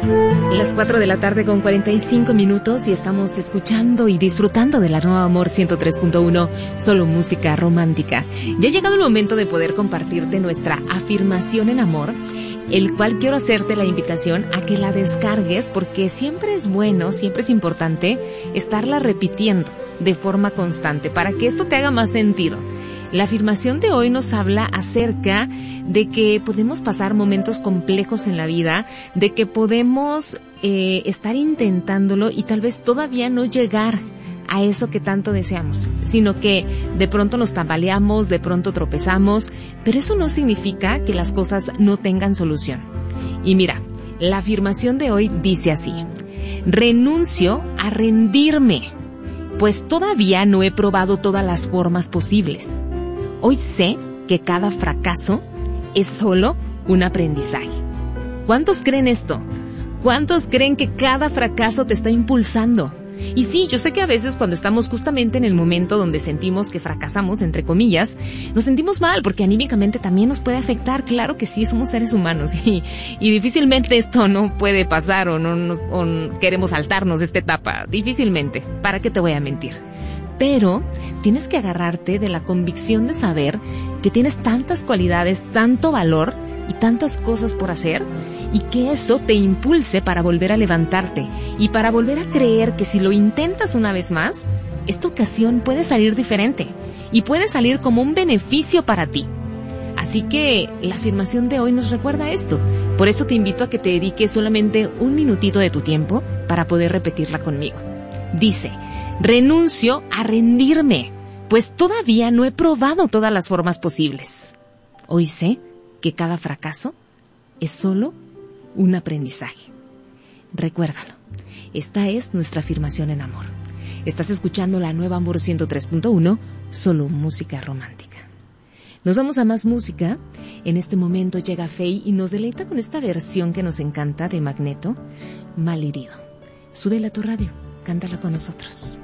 Las 4 de la tarde con 45 minutos y estamos escuchando y disfrutando de la Nueva Amor 103.1, solo música romántica. Ya ha llegado el momento de poder compartirte nuestra afirmación en amor, el cual quiero hacerte la invitación a que la descargues porque siempre es bueno, siempre es importante estarla repitiendo de forma constante para que esto te haga más sentido. La afirmación de hoy nos habla acerca de que podemos pasar momentos complejos en la vida, de que podemos estar intentándolo y tal vez todavía no llegar a eso que tanto deseamos, sino que de pronto nos tambaleamos, de pronto tropezamos, pero eso no significa que las cosas no tengan solución. Y mira, la afirmación de hoy dice así: renuncio a rendirme, pues todavía no he probado todas las formas posibles. Hoy sé que cada fracaso es solo un aprendizaje. ¿Cuántos creen esto? ¿Cuántos creen que cada fracaso te está impulsando? Y sí, yo sé que a veces cuando estamos justamente en el momento donde sentimos que fracasamos, entre comillas, nos sentimos mal porque anímicamente también nos puede afectar. Claro que sí, somos seres humanos y difícilmente esto no puede pasar o queremos saltarnos de esta etapa. Difícilmente. ¿Para qué te voy a mentir? Pero tienes que agarrarte de la convicción de saber que tienes tantas cualidades, tanto valor y tantas cosas por hacer, y que eso te impulse para volver a levantarte y para volver a creer que si lo intentas una vez más, esta ocasión puede salir diferente y puede salir como un beneficio para ti. Así que la afirmación de hoy nos recuerda esto. Por eso te invito a que te dediques solamente un minutito de tu tiempo para poder repetirla conmigo. Dice: renuncio a rendirme, pues todavía no he probado todas las formas posibles. Hoy sé que cada fracaso es solo un aprendizaje. Recuérdalo, esta es nuestra afirmación en amor. Estás escuchando la Nueva Amor 103.1, solo música romántica. Nos vamos a más música. En este momento llega Faye y nos deleita con esta versión que nos encanta de Magneto, Malherido. Súbela a tu radio, cántala con nosotros.